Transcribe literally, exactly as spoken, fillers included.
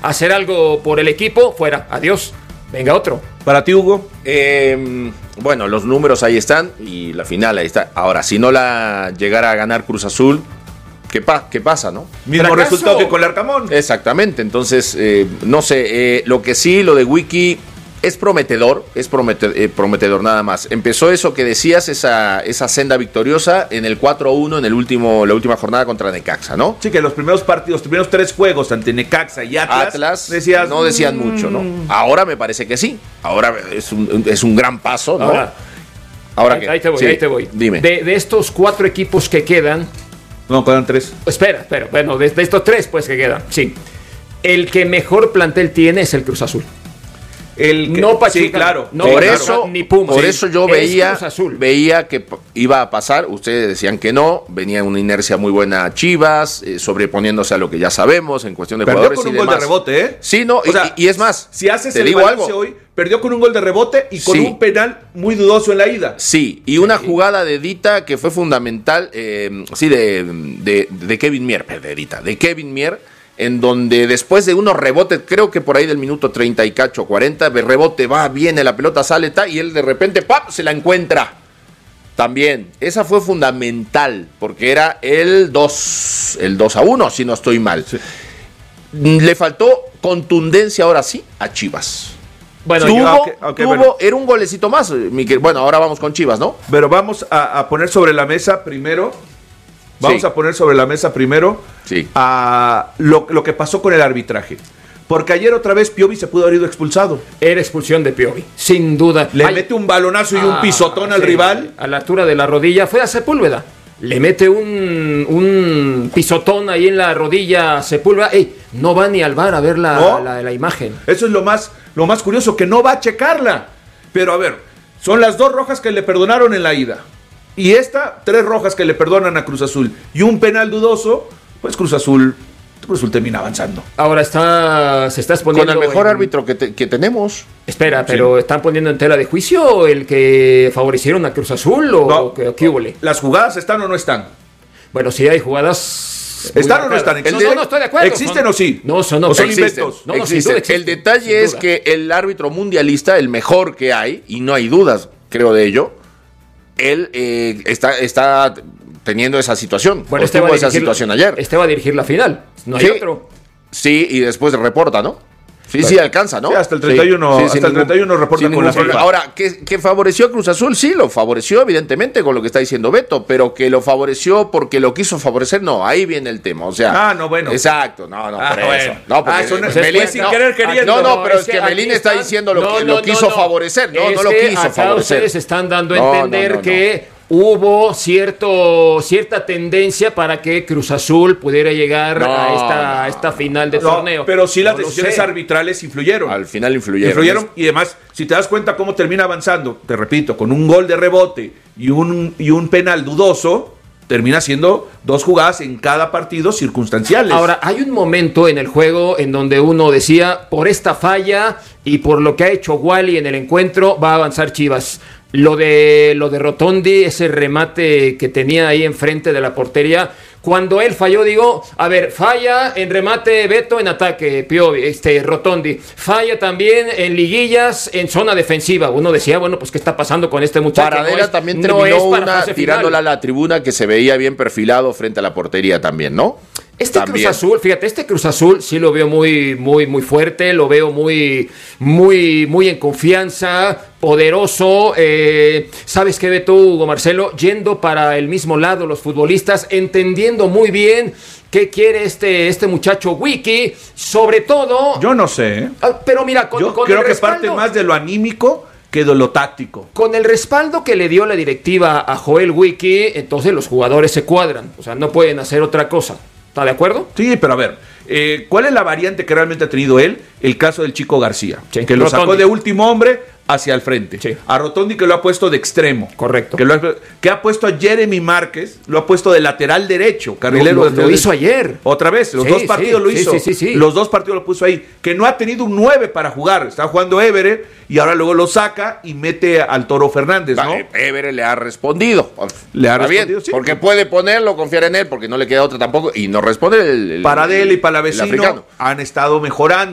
hacer algo por el equipo, fuera, adiós, venga otro. Para ti, Hugo. Eh, bueno, los números ahí están y la final ahí está. Ahora, si no la llegara a ganar Cruz Azul, ¿qué, pa- qué pasa, no? Mismo ¿Fracaso? resultado que con el Arcamón. Exactamente, entonces, eh, no sé, eh, lo que sí, lo de Wiki es prometedor, es promete- eh, prometedor nada más. Empezó eso que decías, esa, esa senda victoriosa en el cuatro a uno en el último, la última jornada contra Necaxa, ¿no? Sí, que los primeros partidos, los primeros tres juegos ante Necaxa y Atlas, Atlas decías, no decían mm, mucho, ¿no? Ahora me parece que sí. Ahora es un, es un gran paso, ¿no? Ahora, Ahora ahí, que ahí te voy, sí, ahí te voy. Dime. De, de estos cuatro equipos que quedan, No, quedan tres. espera, espera, bueno, de, de estos tres pues que quedan, sí. El que mejor plantel tiene es el Cruz Azul. El que- No Pachuca, sí, claro. no por Pachuca, eso, ni Pumas. por Sí, eso yo es veía, Cruz Azul. veía que p- iba a pasar. Ustedes decían que no, venía una inercia muy buena a Chivas, eh, sobreponiéndose a lo que ya sabemos en cuestión de Perdió jugadores con y un gol demás. de rebote, ¿eh? Sí, no, O sea, y, y es más, Si haces te el digo balance algo. hoy, perdió con un gol de rebote y con Sí. un penal muy dudoso en la ida. Sí, y una jugada de Dita que fue fundamental, eh, sí, de, de, de Kevin Mier, perdón, de Dita, de Kevin Mier, en donde después de unos rebotes, creo que por ahí del minuto treinta y cacho, cuarenta, de rebote va, viene, la pelota sale, ta, y él de repente, ¡pap!, se la encuentra. También, esa fue fundamental, porque era el dos, el dos a uno, si no estoy mal. Sí. Le faltó contundencia ahora sí a Chivas. Bueno, tuvo, yo- ok, ok, tuvo- bueno. era un golecito más, mi quer- bueno, ahora vamos con Chivas, ¿no? Pero vamos a, a poner sobre la mesa primero. Vamos Sí. a poner sobre la mesa primero Sí. a lo, lo que pasó con el arbitraje. Porque ayer otra vez Piovi se pudo haber ido expulsado. era expulsión de Piovi, sin duda. Le Ay, mete un balonazo y un ah, pisotón al sí, rival. a la altura de la rodilla, fue a Sepúlveda. Le mete un, un pisotón ahí en la rodilla a Sepúlveda. Ey, no va ni al bar a ver la, ¿No? la, la imagen. Eso es lo más, lo más curioso, que no va a checarla. Pero a ver, son las dos rojas que le perdonaron en la ida. Y esta, tres rojas que le perdonan a Cruz Azul. Y un penal dudoso, pues Cruz Azul, Cruz Azul termina avanzando. Ahora está, se está Con exponiendo el mejor en- árbitro que, te- que tenemos. Espera, pero ¿están poniendo en tela de juicio el que favorecieron a Cruz Azul o No. qué, qué hubole? ¿Las jugadas están o no están? Bueno, sí hay jugadas... muy ¿Están o no marcadas. están? No, no, no, estoy de acuerdo. ¿Existen Son- o sí? No, son, no, ¿O son existen. inventos? No, no, sin Existe. duda existen, El detalle sin es duda. que el árbitro mundialista, el mejor que hay, y no hay dudas, creo, de ello, él eh, está, está teniendo esa situación. Bueno, O este tuvo va, a esa dirigir, situación ayer. este va a dirigir la final. No hay Sí. otro. Sí, y después reporta, ¿no? Sí, sí, alcanza, ¿no? Sí, hasta el treinta y uno, Sí, hasta sin el treinta y uno reporta sin con ningún la problema. FIFA. Ahora, ¿que, que favoreció a Cruz Azul? Sí, lo favoreció, evidentemente, con lo que está diciendo Beto, pero que lo favoreció porque lo quiso favorecer, no, ahí viene el tema, o sea. Ah, no, bueno. Exacto, no, no, Ah, por bueno. eso. No, porque Ah, eso no- Melín- fue sin no, querer queriendo. No, no, No, pero es es que, que Melín aquí está están- diciendo lo, no, que no, lo quiso no, no. favorecer, no, Es no lo que quiso acá favorecer. ustedes están dando a No, no, entender no, no. que hubo cierto, cierta tendencia para que Cruz Azul pudiera llegar No, a, esta, no, a esta final de No, torneo. pero sí las No lo decisiones sé. arbitrales influyeron. Al final influyeron. Influyeron y además, si te das cuenta cómo termina avanzando, te repito, con un gol de rebote y un, y un penal dudoso, termina siendo dos jugadas en cada partido circunstanciales. Ahora, hay un momento en el juego en donde uno decía, por esta falla y por lo que ha hecho Wally en el encuentro, va a avanzar Chivas. Lo de, lo de Rotondi, ese remate que tenía ahí enfrente de la portería, cuando él falló, digo, a ver, falla en remate Beto, en ataque Piovi, este, Rotondi, falla también en liguillas, en zona defensiva. Uno decía, bueno, pues, ¿qué está pasando con este muchacho? Paradela No es- también no terminó es para una fase tirándola final. a la tribuna que se veía bien perfilado frente a la portería también, ¿no? Este También. Cruz Azul, fíjate, este Cruz Azul sí lo veo muy, muy, muy fuerte, lo veo muy, muy, muy en confianza, poderoso. Eh, ¿Sabes qué, Beto, Hugo Marcelo? Yendo para el mismo lado los futbolistas, entendiendo muy bien qué quiere este, este muchacho Wiki, sobre todo. Yo no sé, ¿eh? Ah, pero mira, con, Yo con creo el que respaldo- parte más de lo anímico que de lo táctico. Con el respaldo que le dio la directiva a Joel Wiki, entonces los jugadores se cuadran. O sea, no pueden hacer otra cosa. ¿Está de acuerdo? Sí, pero a ver, eh, ¿cuál es la variante que realmente ha tenido él? El caso del Chico García, Sí, que lo sacó Rotondi. de último hombre hacia el frente. Sí. A Rotondi, que lo ha puesto de extremo. Correcto. Que, lo ha, que ha puesto a Jeremy Márquez, lo ha puesto de lateral derecho, carrilero. Lo- lo- de- lo hizo ayer. Otra vez, los Sí, dos partidos sí, lo sí, hizo. sí, sí, sí. Los dos partidos lo puso ahí. Que no ha tenido un nueve para jugar. Está jugando Everett y ahora luego lo saca y mete al Toro Fernández, ¿no? Va, Everett le ha respondido. Le ha Está bien, respondido, sí. porque puede ponerlo, confiar en él, porque no le queda otra tampoco, y no responde el, el- Paradela y el Palavecino africano. han estado mejorando.